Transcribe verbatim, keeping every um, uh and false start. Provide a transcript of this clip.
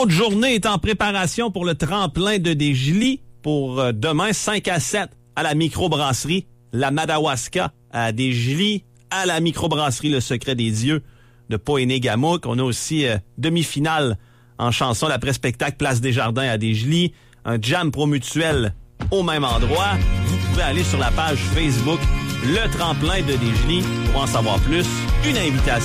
autre journée est en préparation pour le tremplin de Desjolies pour euh, demain, cinq à sept, à la microbrasserie La Madawaska à Desjolies, à la microbrasserie Le Secret des Dieux de Pohéné-Gamouk. On a aussi euh, demi-finale en chanson l'après-spectacle Place des Jardins à Desjolies, un jam promutuel au même endroit. Vous pouvez aller sur la page Facebook Le Tremplin de Desjolies pour en savoir plus. Une invitation